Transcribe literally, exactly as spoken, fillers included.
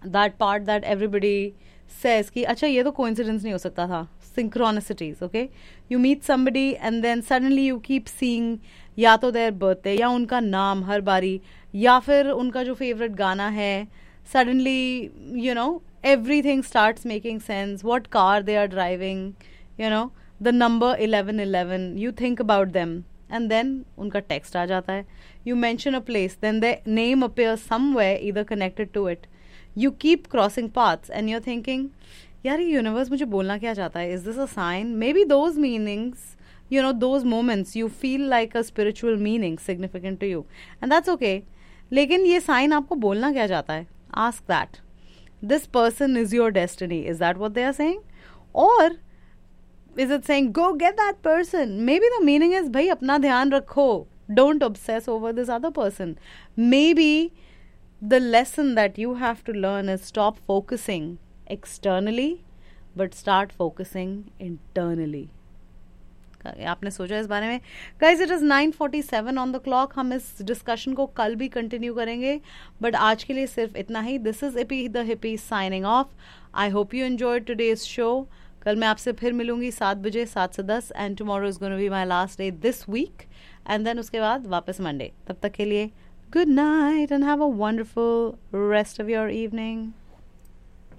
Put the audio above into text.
that part that everybody says कि अच्छा ये तो coincidence नहीं हो सकता था, synchronicities. Okay, you meet somebody and then suddenly you keep seeing या तो their birthday या उनका नाम हर बारी, या फिर उनका जो favorite गाना है, suddenly you know everything starts making sense. What car they are driving, you know, the number eleven eleven, you think about them, and then उनका text आ जाता है. You mention a place, then their name appears somewhere either connected to it. You keep crossing paths and you're thinking, यार ये universe मुझे बोलना क्या चाहता है? Is this a sign? Maybe those meanings, you know, those moments you feel like a spiritual meaning significant to you, and that's okay. लेकिन ये sign आपको बोलना क्या चाहता है? Ask that. This person is your destiny. Is that what they are saying? Or is it saying go get that person? Maybe the meaning is भाई अपना ध्यान रखो. Don't obsess over this other person. Maybe the lesson that you have to learn is stop focusing externally but start focusing internally. आपने सोचा इस बारे में? Guys, it is nine forty-seven on the clock. हम इस डिस्कशन को कल भी कंटिन्यू करेंगे, बट आज के लिए सिर्फ इतना ही. This is EP the hippie signing off. I hope you enjoyed today's show. कल मैं आपसे फिर मिलूंगी सात बजे, सात से दस, and tomorrow is gonna be my last day this week, and then उसके बाद वापस मंडे. तब तक के लिए good night and have a wonderful rest of your evening.